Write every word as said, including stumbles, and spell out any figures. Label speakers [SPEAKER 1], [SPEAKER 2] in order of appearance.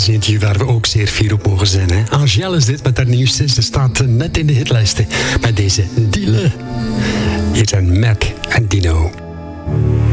[SPEAKER 1] eentje waar we ook zeer fier op mogen zijn. Hè? Angèle is dit met haar nieuwste. Ze staat net in de hitlijsten met deze Dealen. Hier zijn Mac en Dino.